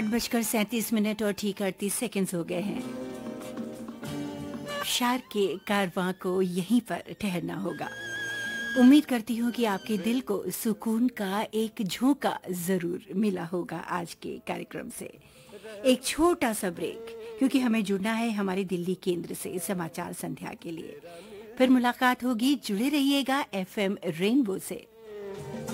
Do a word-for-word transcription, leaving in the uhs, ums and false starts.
आठ बजकर सैंतीस मिनट और ठीक अड़तीस सेकंड्स हो गए हैं। शार के कारवां को यहीं पर ठहरना होगा। उम्मीद करती हूँ कि आपके दिल को सुकून का एक झोंका जरूर मिला होगा आज के कार्यक्रम से। एक छोटा सा ब्रेक, क्योंकि हमें जुड़ना है हमारे दिल्ली केंद्र से समाचार संध्या के लिए। फिर मुलाकात होगी, जुड़े रहिएगा एफएम रेनबो से।